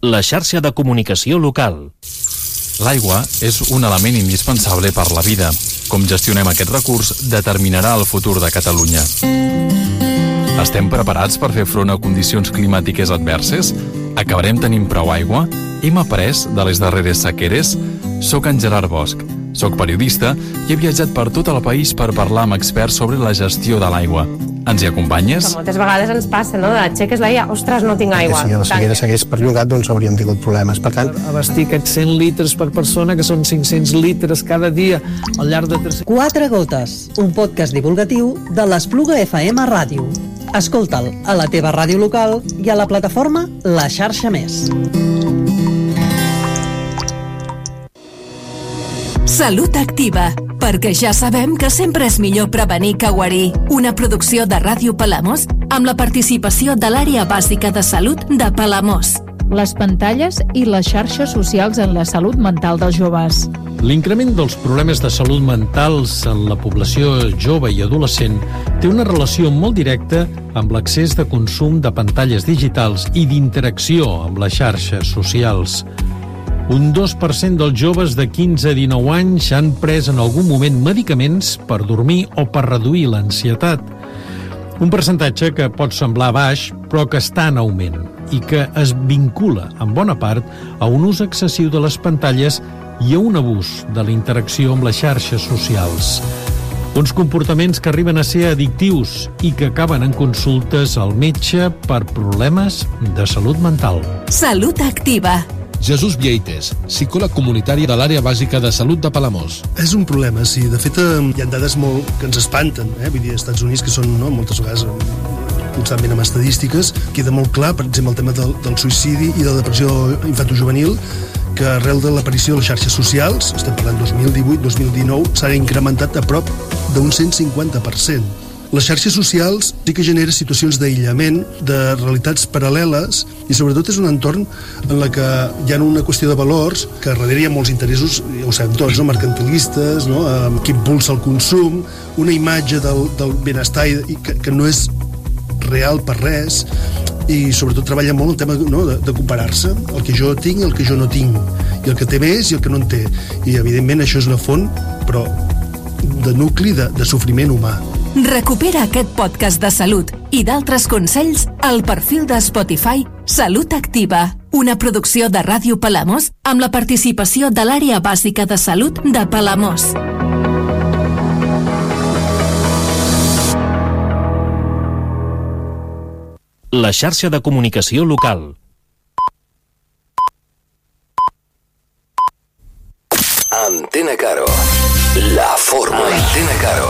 la xarxa de comunicació local. L'aigua és un element indispensable per la vida. Com gestionem aquest recurs determinarà el futur de Catalunya. Estem preparats per fer front a condicions climàtiques adverses? Acabarem tenint prou aigua? Hem après de les darreres sequeres? Soc en Gerard Bosch. Soc periodista i he viatjat per tot el país per parlar amb experts sobre la gestió de l'aigua. Ens hi acompanyes? Que moltes vegades ens passa, no? Aixeques l'aigua, ostres, no tinc aigua. Si la sequera s'hagués perllongat, doncs hauríem tingut problemes. Per tant, abastir aquests 100 litres per persona, que són 500 litres cada dia, al llarg de 3... Quatre gotes, un podcast divulgatiu de l'Espluga FM Ràdio. Escolta'l a la teva ràdio local i a la plataforma La Xarxa Més. Salut Activa, perquè ja sabem que sempre és millor prevenir que guarir. Una producció de Ràdio Palamós amb la participació de l'Àrea Bàsica de Salut de Palamós. Les pantalles i les xarxes socials en la salut mental dels joves. L'increment dels problemes de salut mentals en la població jove i adolescent té una relació molt directa amb l'accés de consum de pantalles digitals i d'interacció amb les xarxes socials. Un 2% dels joves de 15 a 19 anys han pres en algun moment medicaments per dormir o per reduir l'ansietat. Un percentatge que pot semblar baix, però que està en augment i que es vincula, en bona part, a un ús excessiu de les pantalles i a un abús de la interacció amb les xarxes socials. Uns comportaments que arriben a ser addictius i que acaben en consultes al metge per problemes de salut mental. Salut Activa. Jesús Vieites, psicòleg comunitari de l'Àrea Bàsica de Salut de Palamós. és un problema, sí. De fet, hi ha dades molt que ens espanten. Vull dir, als Estats Units, que són moltes vegades constantment amb estadístiques, queda molt clar, per exemple, el tema del suïcidi i de la depressió infantojuvenil, que arrel de l'aparició de les xarxes socials, estem parlant 2018-2019, s'ha incrementat a prop d'un 150%. Les xarxes socials sí que generen situacions d'aïllament, de realitats paral·leles, i sobretot és un entorn en la que hi ha una qüestió de valors, que darrere hi ha molts interessos, ja ho sabem tots, mercantilistes, que impulsa el consum, una imatge del benestar que no és real per res, i sobretot treballa molt el tema de comparar-se, el que jo tinc i el que jo no tinc, i el que té més i el que no en té. I evidentment això és una font, però de nucli de sofriment humà. Recupera aquest podcast de salut i d'altres consells al perfil de Spotify Salut Activa, una producció de Ràdio Palamós amb la participació de l'Àrea Bàsica de Salut de Palamós. La xarxa de comunicació local. Antena Caro. La fórmula. Antena Caro.